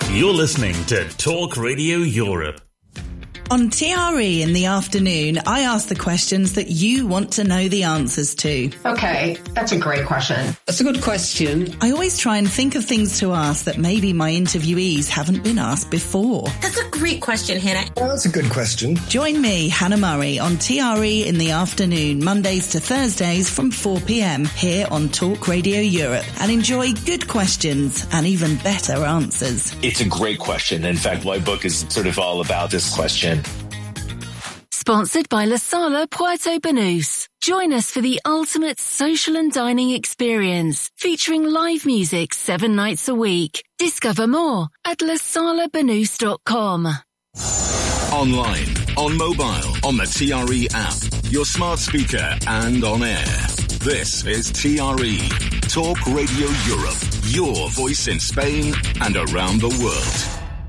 You're listening to Talk Radio Europe. On TRE in the afternoon, I ask the questions that you want to know the answers to. Okay, that's a great question. That's a good question. I always try and think of things to ask that maybe my interviewees haven't been asked before. That's a great question, Hannah. Well, that's a good question. Join me, Hannah Murray, on TRE in the afternoon, Mondays to Thursdays from 4 p.m. here on Talk Radio Europe, and enjoy good questions and even better answers. It's a great question. In fact, my book is sort of all about this question. Sponsored by La Sala Puerto Banús. Join us for the ultimate social and dining experience, featuring live music 7 nights a week. Discover more at lasalabanús.com. Online, on mobile, on the TRE app, your smart speaker and on air. This is TRE, Talk Radio Europe, your voice in Spain and around the world.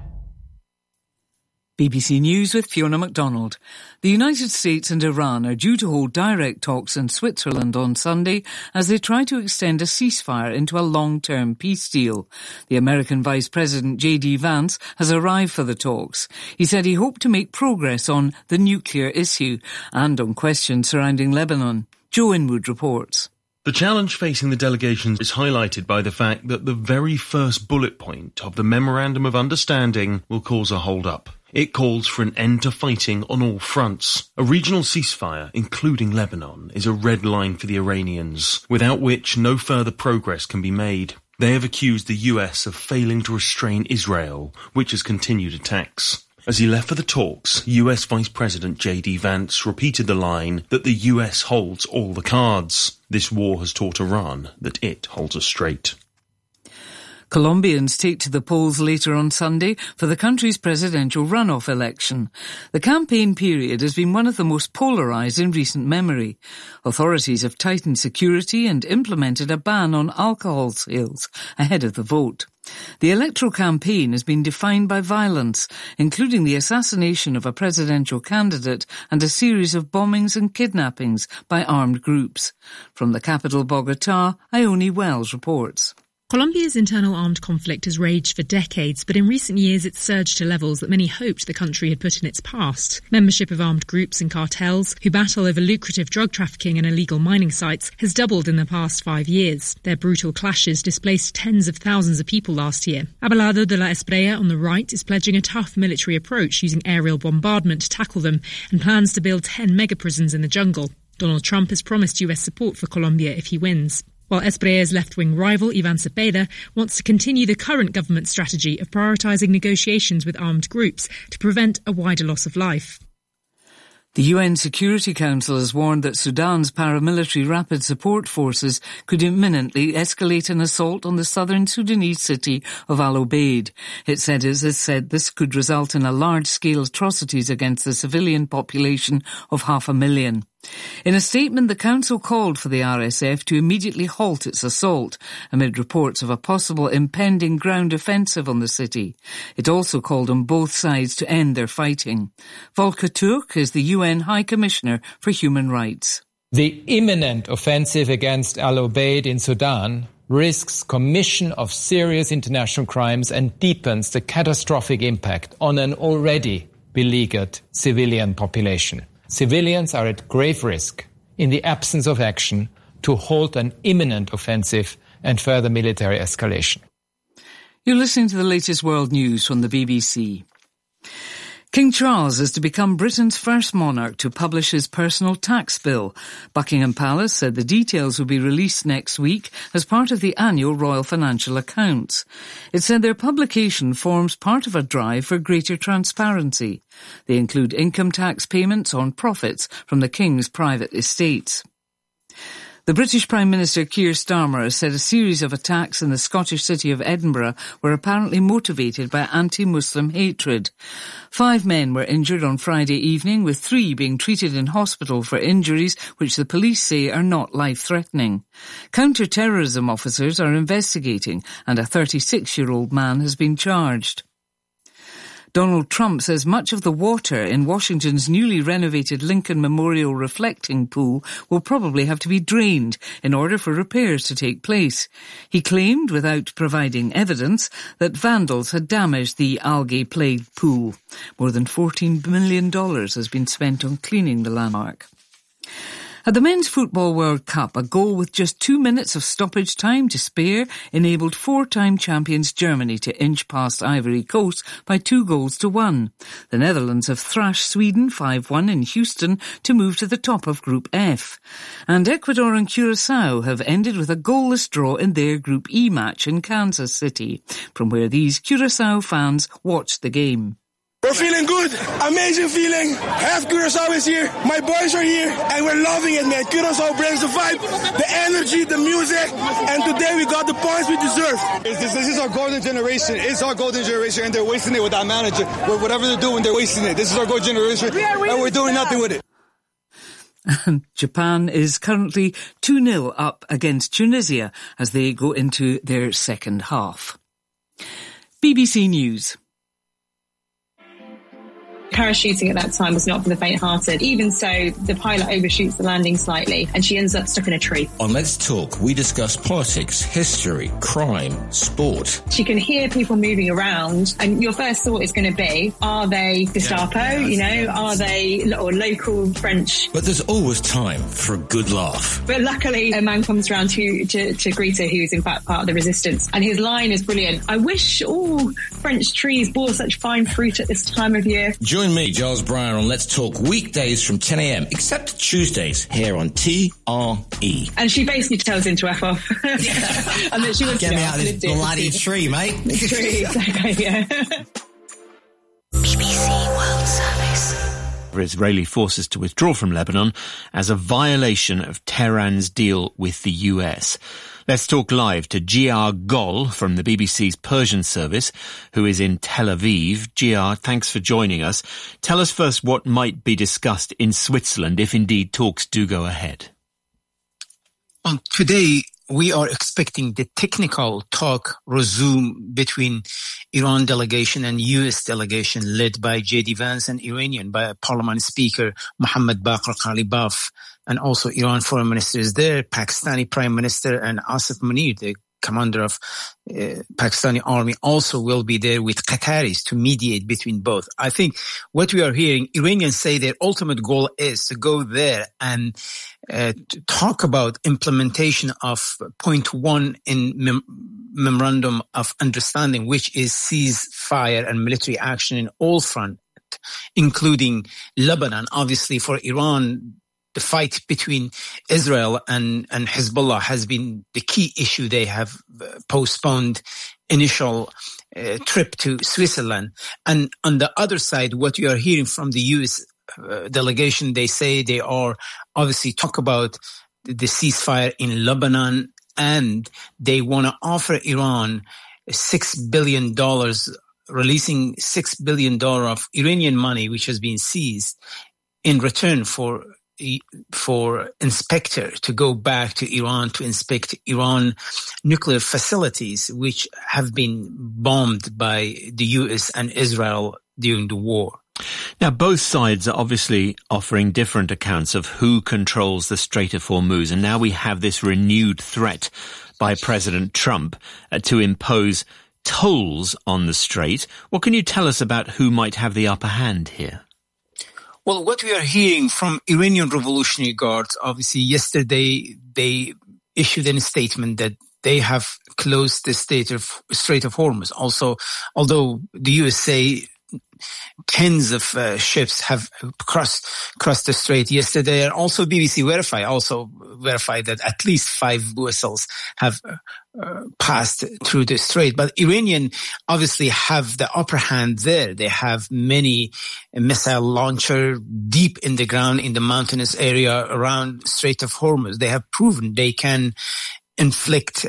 BBC News with Fiona MacDonald. The United States and Iran are due to hold direct talks in Switzerland on Sunday as they try to extend a ceasefire into a long-term peace deal. The American Vice President J.D. Vance has arrived for the talks. He said he hoped to make progress on the nuclear issue and on questions surrounding Lebanon. Joe Inwood reports. The challenge facing the delegation is highlighted by the fact that the very first bullet point of the Memorandum of Understanding will cause a hold-up. It calls for an end to fighting on all fronts. A regional ceasefire, including Lebanon, is a red line for the Iranians, without which no further progress can be made. They have accused the US of failing to restrain Israel, which has continued attacks. As he left for the talks, US Vice President J.D. Vance repeated the line that the US holds all the cards. This war has taught Iran that it holds us straight. Colombians take to the polls later on Sunday for the country's presidential runoff election. The campaign period has been one of the most polarised in recent memory. Authorities have tightened security and implemented a ban on alcohol sales ahead of the vote. The electoral campaign has been defined by violence, including the assassination of a presidential candidate and a series of bombings and kidnappings by armed groups. From the capital, Bogotá, Ione Wells reports. Colombia's internal armed conflict has raged for decades, but in recent years it's surged to levels that many hoped the country had put in its past. Membership of armed groups and cartels, who battle over lucrative drug trafficking and illegal mining sites, has doubled in the past 5 years. Their brutal clashes displaced tens of thousands of people last year. Abelardo de la Espriella on the right is pledging a tough military approach using aerial bombardment to tackle them and plans to build 10 mega-prisons in the jungle. Donald Trump has promised US support for Colombia if he wins. While Espriella's left-wing rival, Iván Cepeda, wants to continue the current government strategy of prioritising negotiations with armed groups to prevent a wider loss of life. The UN Security Council has warned that Sudan's paramilitary rapid support forces could imminently escalate an assault on the southern Sudanese city of Al Obeid. It has said this could result in a large-scale atrocities against the civilian population of 500,000. In a statement, the Council called for the RSF to immediately halt its assault amid reports of a possible impending ground offensive on the city. It also called on both sides to end their fighting. Volker Turk is the UN High Commissioner for Human Rights. The imminent offensive against Al Obeid in Sudan risks commission of serious international crimes and deepens the catastrophic impact on an already beleaguered civilian population. Civilians are at grave risk, in the absence of action, to halt an imminent offensive and further military escalation. You're listening to the latest world news from the BBC. King Charles is to become Britain's first monarch to publish his personal tax bill. Buckingham Palace said the details will be released next week as part of the annual Royal Financial Accounts. It said their publication forms part of a drive for greater transparency. They include income tax payments on profits from the King's private estates. The British Prime Minister Keir Starmer has said a series of attacks in the Scottish city of Edinburgh were apparently motivated by anti-Muslim hatred. 5 men were injured on Friday evening, with 3 being treated in hospital for injuries which the police say are not life-threatening. Counter-terrorism officers are investigating, and a 36-year-old man has been charged. Donald Trump says much of the water in Washington's newly renovated Lincoln Memorial reflecting pool will probably have to be drained in order for repairs to take place. He claimed, without providing evidence, that vandals had damaged the algae-plagued pool. More than $14 million has been spent on cleaning the landmark. At the Men's Football World Cup, a goal with just 2 minutes of stoppage time to spare enabled four-time champions Germany to inch past Ivory Coast by 2-1. The Netherlands have thrashed Sweden 5-1 in Houston to move to the top of Group F. And Ecuador and Curacao have ended with a goalless draw in their Group E match in Kansas City, from where these Curacao fans watched the game. We're feeling good, amazing feeling. Half Curacao is here, my boys are here, and we're loving it, man. Curacao brings the vibe, the energy, the music, and today we got the points we deserve. This is our golden generation. It's our golden generation, and they're wasting it with that manager. Whatever they're doing, they're wasting it. This is our golden generation, and we're doing nothing with it. And Japan is currently 2-0 up against Tunisia as they go into their second half. BBC News. Parachuting at that time was not for the faint-hearted. Even so, the pilot overshoots the landing slightly and she ends up stuck in a tree. On Let's Talk, we discuss politics, history, crime, sport. She can hear people moving around and your first thought is going to be, are they Gestapo, are they or local French? But there's always time for a good laugh. But luckily, a man comes around to greet her, who's in fact part of the resistance. And his line is brilliant. I wish all French trees bore such fine fruit at this time of year. Join me, Giles Brown, on Let's Talk weekdays from 10 a.m, except Tuesdays, here on TRE. And she basically tells him to F off. And that she wants Get me out of this bloody tree, mate. Tree, exactly, yeah. BBC World Service. Israeli forces to withdraw from Lebanon as a violation of Tehran's deal with the US. Let's talk live to Giar Gol from the BBC's Persian service, who is in Tel Aviv. Giar, thanks for joining us. Tell us first what might be discussed in Switzerland if indeed talks do go ahead. Today, we are expecting the technical talk resume between Iran delegation and U.S. delegation led by J.D. Vance and Iranian by Parliament Speaker Mohammad Baqir Ghalibaf, and also Iran foreign minister is there, Pakistani Prime Minister and Asif Munir, the commander of Pakistani army, also will be there with Qataris to mediate between both. I think what we are hearing, Iranians say their ultimate goal is to go there and to talk about implementation of point 1 in Memorandum of Understanding, which is ceasefire and military action in all fronts, including Lebanon. Obviously, for Iran, the fight between Israel and Hezbollah has been the key issue. They have postponed initial trip to Switzerland. And on the other side, what you are hearing from the U.S. delegation, they say they are obviously talk about the ceasefire in Lebanon, and they want to offer Iran $6 billion, releasing $6 billion of Iranian money, which has been seized, in return for inspector to go back to Iran to inspect Iran nuclear facilities, which have been bombed by the US and Israel during the war. Now, both sides are obviously offering different accounts of who controls the Strait of Hormuz, and now we have this renewed threat by President Trump to impose tolls on the strait. What can you tell us about who might have the upper hand here? Well, what we are hearing from Iranian Revolutionary Guards, obviously yesterday they issued a statement that they have closed the Strait of Hormuz. Also, although the US say tens of ships have crossed the strait yesterday, and also BBC verified that at least 5 vessels have passed through the strait. But Iranian obviously have the upper hand there. They have many missile launcher deep in the ground in the mountainous area around Strait of Hormuz. They have proven they can inflict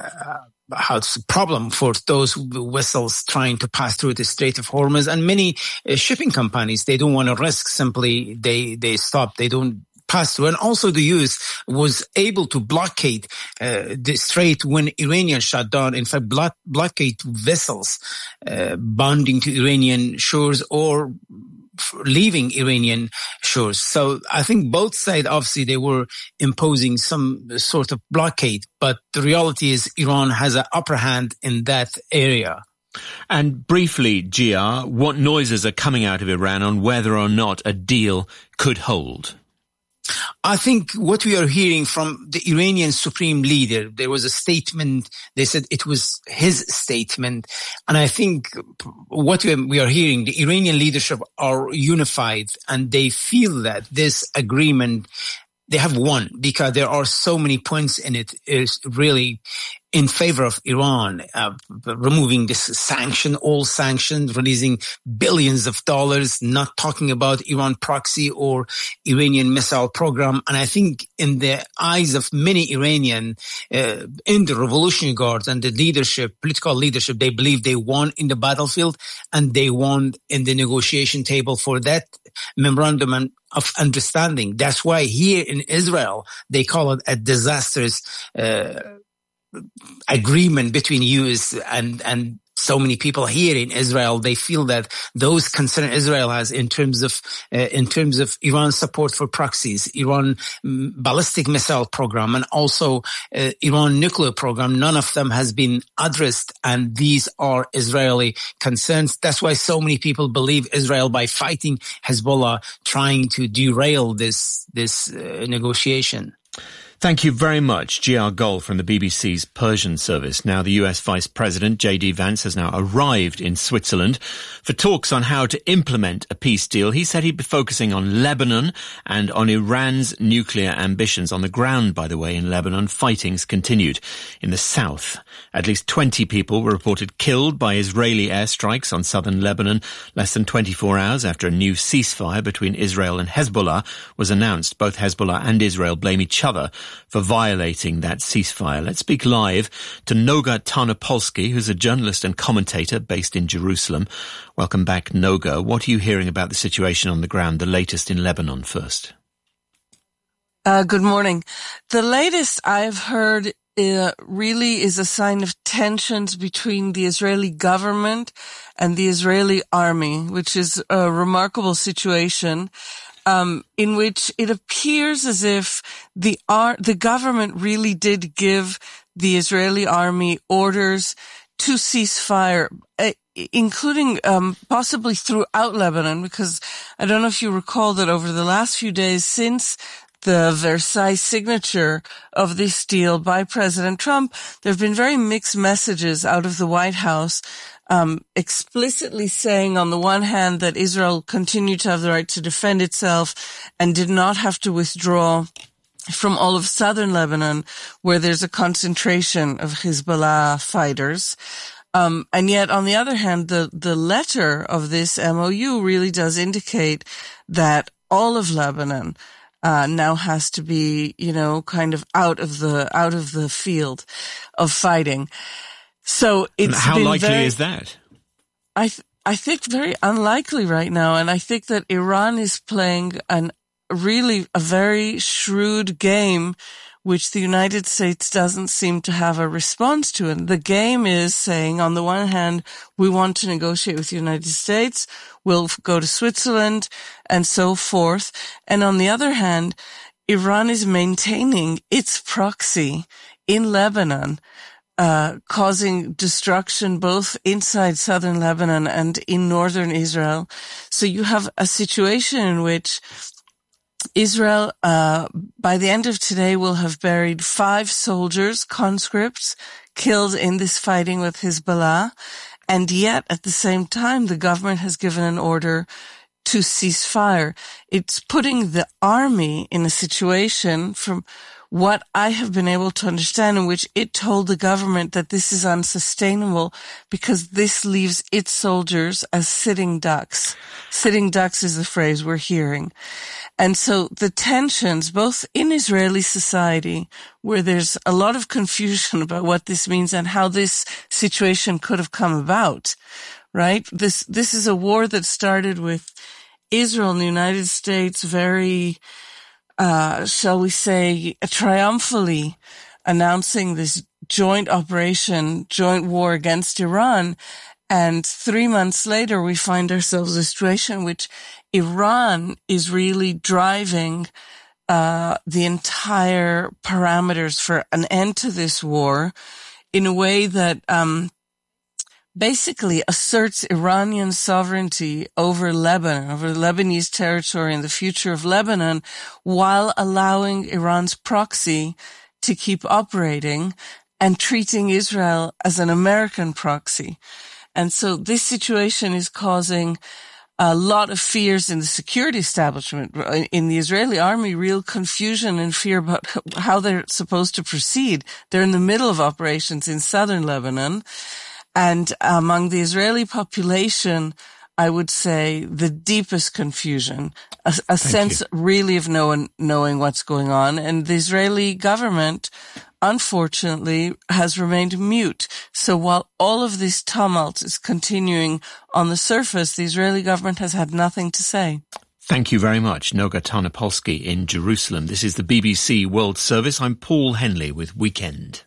problem for those vessels trying to pass through the Strait of Hormuz, and many shipping companies, they don't want to risk. Simply they stop. They don't passed through. And also the U.S. was able to blockade the strait when Iranians shut down. In fact, blockade vessels bounding to Iranian shores or leaving Iranian shores. So I think both sides, obviously, they were imposing some sort of blockade. But the reality is Iran has an upper hand in that area. And briefly, Gia, what noises are coming out of Iran on whether or not a deal could hold? I think what we are hearing from the Iranian supreme leader, there was a statement, they said it was his statement. And I think what we are hearing, the Iranian leadership are unified and they feel that this agreement, they have won because there are so many points in it is really in favor of Iran, removing this all sanctions, releasing billions of dollars, not talking about Iran proxy or Iranian missile program. And I think in the eyes of many Iranian, in the Revolutionary Guards and the leadership, political leadership, they believe they won in the battlefield and they won in the negotiation table for that memorandum of understanding. That's why here in Israel, they call it a disastrous, agreement between U.S. and so many people here in Israel. They feel that those concerns Israel has in terms of Iran's support for proxies, Iran ballistic missile program, and also Iran nuclear program, none of them has been addressed, and these are Israeli concerns. That's why so many people believe Israel, by fighting Hezbollah, trying to derail this negotiation. Thank you very much, G.R. Gold from the BBC's Persian service. Now, the US Vice President, J.D. Vance, has now arrived in Switzerland for talks on how to implement a peace deal. He said he'd be focusing on Lebanon and on Iran's nuclear ambitions. On the ground, by the way, in Lebanon, fighting's continued. In the south, at least 20 people were reported killed by Israeli airstrikes on southern Lebanon less than 24 hours after a new ceasefire between Israel and Hezbollah was announced. Both Hezbollah and Israel blame each other for violating that ceasefire. Let's speak live to Noga Tarnopolsky, who's a journalist and commentator based in Jerusalem. Welcome back, Noga. What are you hearing about the situation on the ground, the latest in Lebanon first? Good morning. The latest I've heard really is a sign of tensions between the Israeli government and the Israeli army, which is a remarkable situation. In which it appears as if the government really did give the Israeli army orders to cease fire, including possibly throughout Lebanon, because I don't know if you recall that over the last few days since the Versailles signature of this deal by President Trump, there have been very mixed messages out of the White House, explicitly saying on the one hand that Israel continued to have the right to defend itself and did not have to withdraw from all of southern Lebanon, where there's a concentration of Hezbollah fighters. And yet, on the other hand, the letter of this MOU really does indicate that all of Lebanon now has to be, kind of out of the field of fighting. So it's how likely is that? I think very unlikely right now, and I think that Iran is playing a very shrewd game, which the United States doesn't seem to have a response to. And the game is saying, on the one hand, we want to negotiate with the United States, we'll go to Switzerland, and so forth. And on the other hand, Iran is maintaining its proxy in Lebanon, causing destruction both inside southern Lebanon and in northern Israel. So you have a situation in which Israel, by the end of today, will have buried 5 soldiers, conscripts, killed in this fighting with Hezbollah. And yet, at the same time, the government has given an order to cease fire. It's putting the army in a situation, from what I have been able to understand, in which it told the government that this is unsustainable because this leaves its soldiers as sitting ducks. Sitting ducks is the phrase we're hearing. And so the tensions, both in Israeli society, where there's a lot of confusion about what this means and how this situation could have come about, right? This is a war that started with Israel and the United States very shall we say, triumphantly announcing this joint war against Iran. And 3 months later, we find ourselves in a situation in which Iran is really driving the entire parameters for an end to this war in a way that basically asserts Iranian sovereignty over Lebanon, over Lebanese territory and the future of Lebanon, while allowing Iran's proxy to keep operating and treating Israel as an American proxy. And so this situation is causing a lot of fears in the security establishment, in the Israeli army, real confusion and fear about how they're supposed to proceed. They're in the middle of operations in southern Lebanon. And among the Israeli population, I would say the deepest confusion, a sense really of no one knowing what's going on. And the Israeli government, unfortunately, has remained mute. So while all of this tumult is continuing on the surface, the Israeli government has had nothing to say. Thank you very much, Noga Tarnopolsky in Jerusalem. This is the BBC World Service. I'm Paul Henley with Weekend.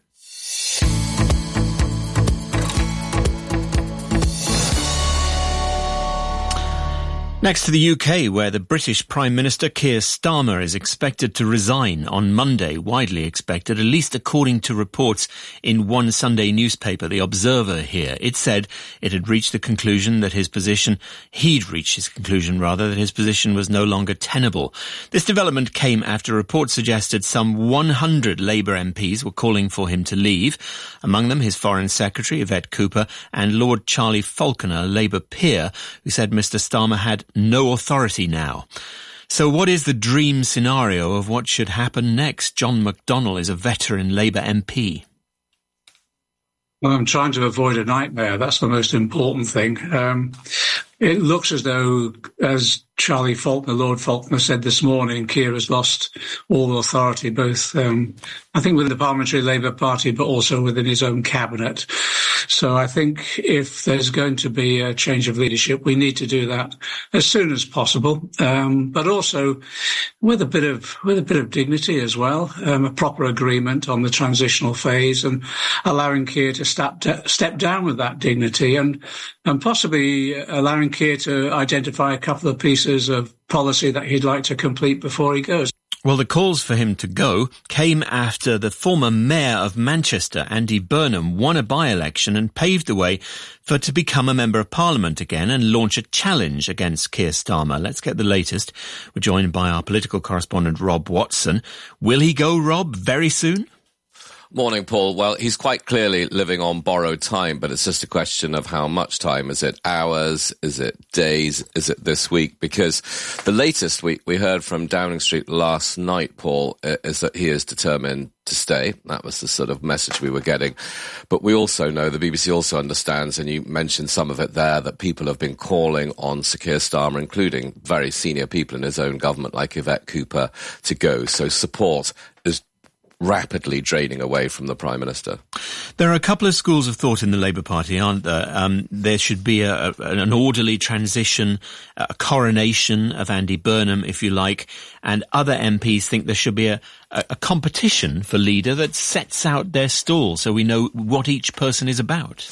Next to the UK, where the British Prime Minister Keir Starmer is expected to resign on Monday, widely expected, at least according to reports in one Sunday newspaper, The Observer here. It said it had reached the conclusion that he'd reached his conclusion that his position was no longer tenable. This development came after reports suggested some 100 Labour MPs were calling for him to leave. Among them, his Foreign Secretary, Yvette Cooper, and Lord Charlie Falconer, a Labour peer, who said Mr Starmer had no authority now. So what is the dream scenario of what should happen next? John McDonnell is a veteran Labour MP. Well, I'm trying to avoid a nightmare. That's the most important thing. It looks as though, as Charlie Faulkner, Lord Faulkner, said this morning, Keir has lost all authority, both, I think, within the Parliamentary Labour Party, but also within his own cabinet. So I think if there's going to be a change of leadership, we need to do that as soon as possible, but also with a bit of dignity as well, a proper agreement on the transitional phase, and allowing Keir to step down with that dignity, and possibly allowing Keir to identify a couple of pieces of policy that he'd like to complete before he goes. Well, the calls for him to go came after the former mayor of Manchester, Andy Burnham, won a by-election and paved the way to become a member of Parliament again and launch a challenge against Keir Starmer. Let's get the latest. We're joined by our political correspondent, Rob Watson. Will he go, Rob, very soon? Morning, Paul. Well, he's quite clearly living on borrowed time, but it's just a question of how much time. Is it hours? Is it days? Is it this week? Because the latest we heard from Downing Street last night, Paul, is that he is determined to stay. That was the sort of message we were getting. But we also know, the BBC also understands, and you mentioned some of it there, that people have been calling on Sir Keir Starmer, including very senior people in his own government like Yvette Cooper, to go. So support is rapidly draining away from the Prime Minister. There are a couple of schools of thought in the Labour Party, aren't there? There should be an orderly transition, a coronation of Andy Burnham, if you like, and other MPs think there should be a competition for leader that sets out their stall so we know what each person is about.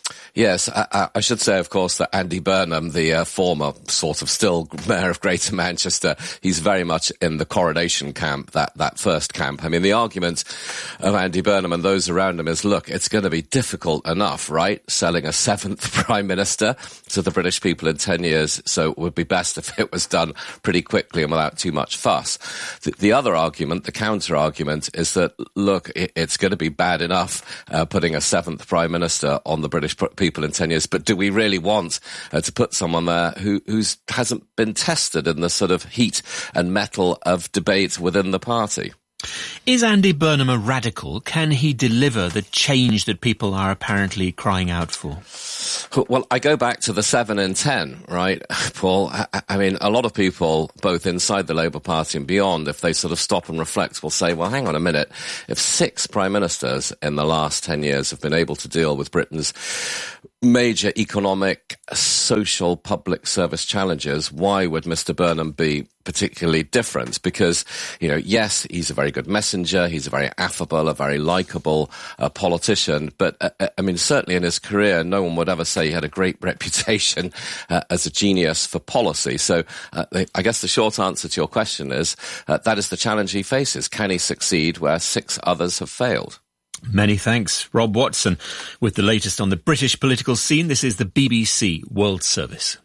Yes, I should say, of course, that Andy Burnham, the former sort of still mayor of Greater Manchester, he's very much in the coronation camp, that first camp. I mean, the argument of Andy Burnham and those around him is, look, it's going to be difficult enough, right, selling a seventh Prime Minister to the British people in 10 years, so it would be best if it was done pretty quickly and without too much fuss. The other argument, the counter-argument, is that, look, it's going to be bad enough putting a seventh Prime Minister on the British people in 10 years, but do we really want to put someone there who hasn't been tested in the sort of heat and metal of debate within the party? Is Andy Burnham a radical? Can he deliver the change that people are apparently crying out for? Well, I go back to the 7 in 10, right, Paul? I mean, a lot of people, both inside the Labour Party and beyond, if they sort of stop and reflect, will say, well, hang on a minute. If 6 Prime Ministers in the last 10 years have been able to deal with Britain's major economic, social, public service challenges, why would Mr. Burnham be particularly different? Because, yes, he's a very good messenger, he's a very affable, a very likeable politician, but, certainly in his career, no one would ever say he had a great reputation as a genius for policy. So I guess the short answer to your question is that is the challenge he faces. Can he succeed where 6 others have failed? Many thanks, Rob Watson. With the latest on the British political scene, this is the BBC World Service.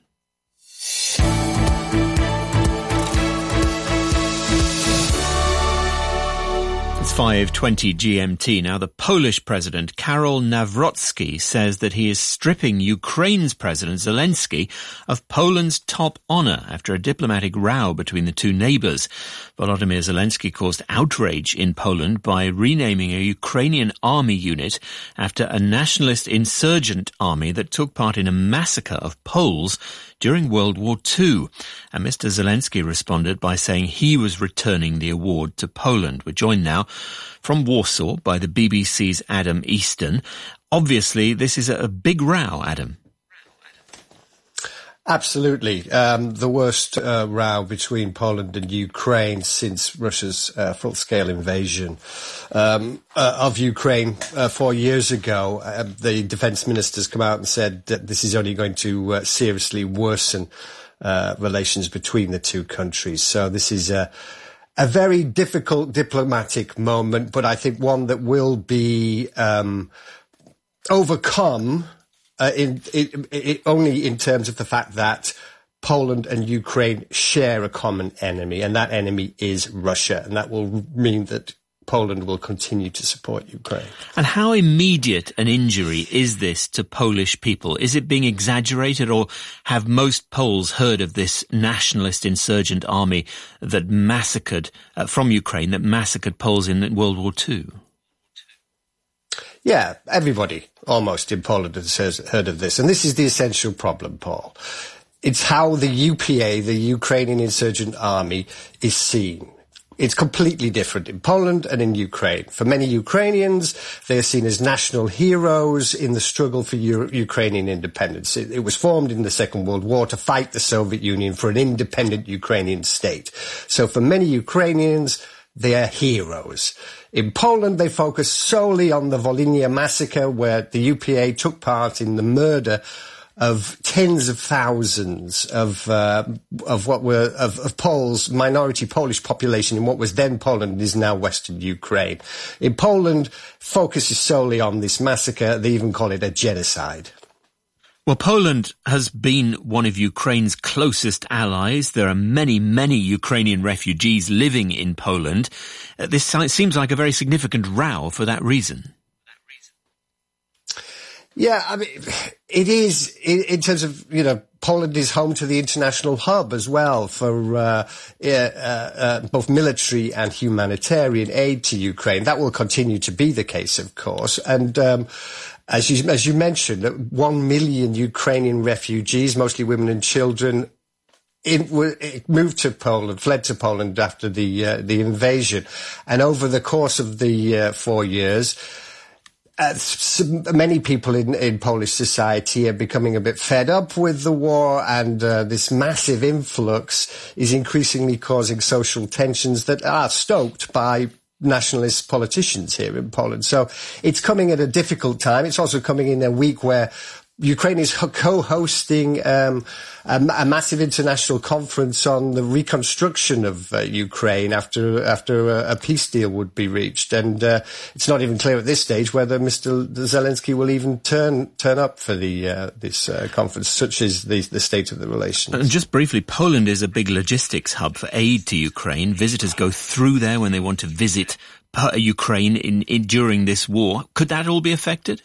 It's 5:20 GMT now. The Polish president, Karol Nawrocki, says that he is stripping Ukraine's President Zelensky of Poland's top honour after a diplomatic row between the two neighbours. Volodymyr Zelensky caused outrage in Poland by renaming a Ukrainian army unit after a nationalist insurgent army that took part in a massacre of Poles during World War II. And Mr. Zelensky responded by saying he was returning the award to Poland. We're joined now from Warsaw by the BBC's Adam Easton. Obviously, this is a big row, Adam. Absolutely. The worst row between Poland and Ukraine since Russia's full-scale invasion of Ukraine 4 years ago. The defence ministers come out and said that this is only going to seriously worsen relations between the two countries. So this is a very difficult diplomatic moment, but I think one that will be overcome only in terms of the fact that Poland and Ukraine share a common enemy, and that enemy is Russia, and that will mean that Poland will continue to support Ukraine. And how immediate an injury is this to Polish people? Is it being exaggerated, or have most Poles heard of this nationalist insurgent army that massacred, from Ukraine, that massacred Poles in World War II? Yeah, everybody almost in Poland has heard of this. And this is the essential problem, Paul. It's how the UPA, the Ukrainian Insurgent Army, is seen. It's completely different in Poland and in Ukraine. For many Ukrainians, they are seen as national heroes in the struggle for Ukrainian independence. It was formed in the Second World War to fight the Soviet Union for an independent Ukrainian state. So for many Ukrainians, they are heroes. In Poland, they focus solely on the Volhynia massacre, where the UPA took part in the murder of tens of thousands of Poles, minority Polish population in what was then Poland and is now Western Ukraine. In Poland, focus is solely on this massacre. They even call it a genocide. Well, Poland has been one of Ukraine's closest allies. There are many, many Ukrainian refugees living in Poland. This seems like a very significant row for that reason. Yeah, I mean, it is in terms of, Poland is home to the international hub as well for both military and humanitarian aid to Ukraine. That will continue to be the case, of course. And as you mentioned, 1 million Ukrainian refugees, mostly women and children, moved to Poland, fled to Poland after the invasion. And over the course of the 4 years, many people in Polish society are becoming a bit fed up with the war, and this massive influx is increasingly causing social tensions that are stoked by nationalist politicians here in Poland. So it's coming at a difficult time. It's also coming in a week where Ukraine is co-hosting a massive international conference on the reconstruction of Ukraine after a peace deal would be reached, and it's not even clear at this stage whether Mr. Zelensky will even turn up for this conference. Such is the state of the relations. And just briefly, Poland is a big logistics hub for aid to Ukraine. Visitors go through there when they want to visit Ukraine during this war. Could that all be affected?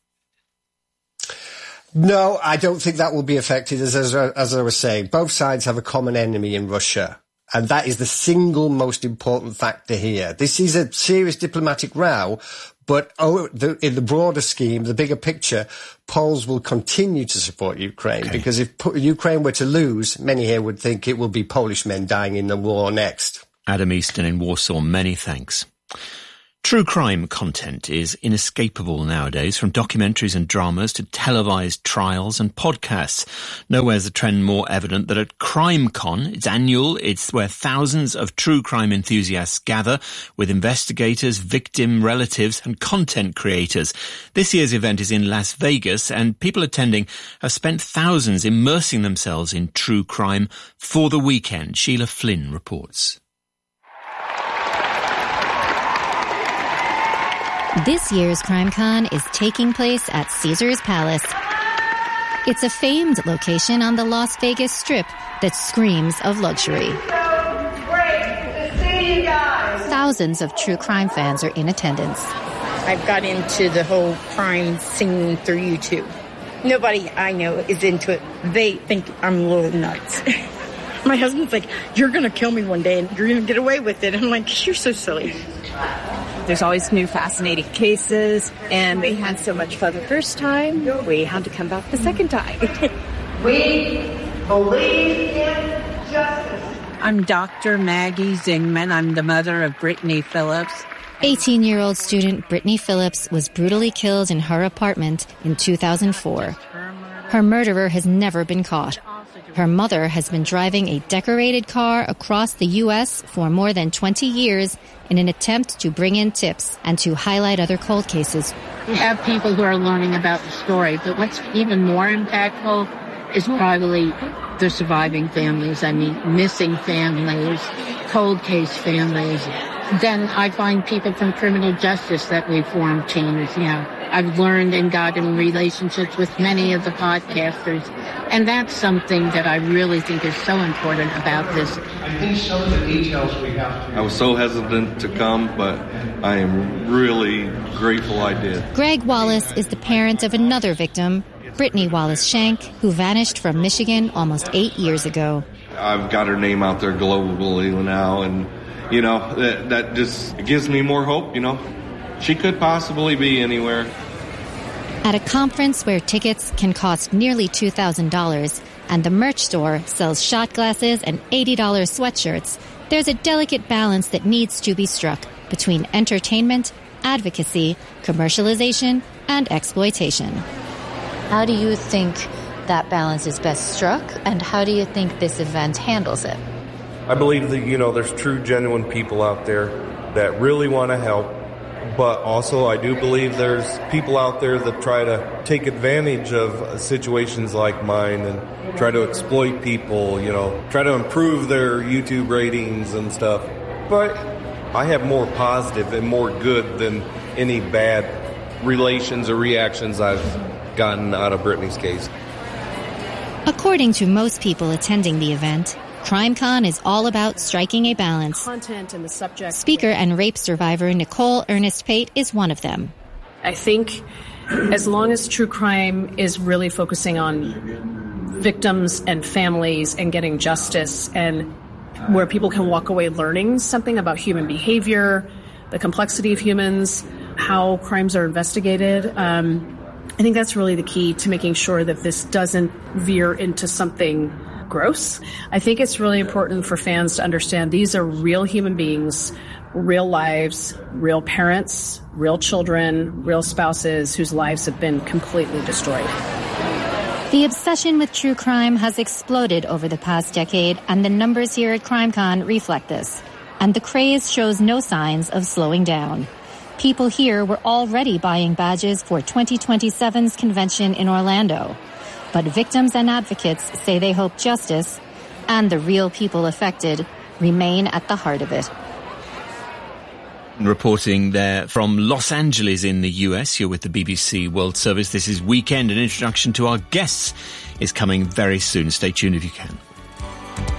No, I don't think that will be affected. As I was saying, both sides have a common enemy in Russia, and that is the single most important factor here. This is a serious diplomatic row, but in the broader scheme, the bigger picture, Poles will continue to support Ukraine, because if Ukraine were to lose, many here would think it will be Polish men dying in the war next. Adam Easton in Warsaw, many thanks. True crime content is inescapable nowadays, from documentaries and dramas to televised trials and podcasts. Nowhere's the trend more evident than at CrimeCon. It's annual. It's where thousands of true crime enthusiasts gather with investigators, victim relatives and content creators. This year's event is in Las Vegas, and people attending have spent thousands immersing themselves in true crime for the weekend. Sheila Flynn reports. This year's CrimeCon is taking place at Caesars Palace. It's a famed location on the Las Vegas Strip that screams of luxury. Thousands of true crime fans are in attendance. I've got into the whole crime scene through YouTube. Nobody I know is into it. They think I'm a little nuts. My husband's like, you're going to kill me one day and you're going to get away with it. I'm like, you're so silly. There's always new fascinating cases, and we had so much fun the first time, we had to come back the second time. We believe in justice. I'm Dr. Maggie Zingman. I'm the mother of Brittany Phillips. 18-year-old student Brittany Phillips was brutally killed in her apartment in 2004. Her murderer has never been caught. Her mother has been driving a decorated car across the U.S. for more than 20 years in an attempt to bring in tips and to highlight other cold cases. We have people who are learning about the story, but what's even more impactful is probably the surviving families. I mean, missing families, cold case families. Then I find people from criminal justice that we form teams. I've learned and gotten relationships with many of the podcasters, and that's something that I really think is so important about this. I think some of the details we have to... I was so hesitant to come, but I am really grateful I did. Greg Wallace is the parent of another victim, Brittany Wallace Shank, who vanished from Michigan almost 8 years ago. I've got her name out there globally now, and that just gives me more hope. She could possibly be anywhere. At a conference where tickets can cost nearly $2,000 and the merch store sells shot glasses and $80 sweatshirts, there's a delicate balance that needs to be struck between entertainment, advocacy, commercialization, and exploitation. How do you think that balance is best struck, and how do you think this event handles it? I believe that, there's true, genuine people out there that really want to help. But also, I do believe there's people out there that try to take advantage of situations like mine and try to exploit people, try to improve their YouTube ratings and stuff. But I have more positive and more good than any bad relations or reactions I've gotten out of Brittany's case. According to most people attending the event, CrimeCon is all about striking a balance. Content and the subject. Speaker and rape survivor Nicole Ernest Pate is one of them. I think as long as true crime is really focusing on victims and families and getting justice, and where people can walk away learning something about human behavior, the complexity of humans, how crimes are investigated, I think that's really the key to making sure that this doesn't veer into something gross. I think it's really important for fans to understand these are real human beings, real lives, real parents, real children, real spouses whose lives have been completely destroyed. The obsession with true crime has exploded over the past decade, and the numbers here at CrimeCon reflect this. And the craze shows no signs of slowing down. People here were already buying badges for 2027's convention in Orlando. But victims and advocates say they hope justice and the real people affected remain at the heart of it. Reporting there from Los Angeles in the US, you're with the BBC World Service. This is Weekend. An introduction to our guests is coming very soon. Stay tuned if you can.